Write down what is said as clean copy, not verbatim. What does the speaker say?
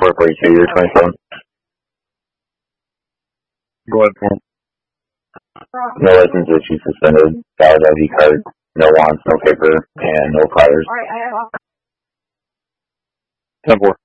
442, you're 27. Go ahead, Paul. No license issued, suspended, valid ID card, no wants, no paper, and no priors. 10-4.